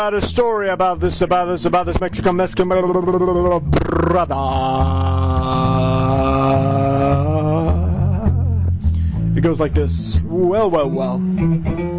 A story about this Mexican brother. It goes like this. Well.